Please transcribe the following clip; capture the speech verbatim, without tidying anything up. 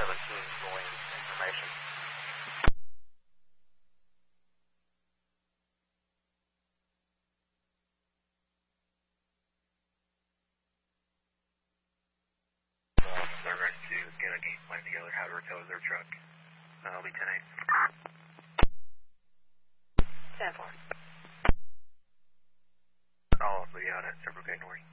seventeen going information. Uh, they're ready to get a game plan together, how to recover their truck. Uh, I'll be ten eight. ten four. I'll be out at Circle K North.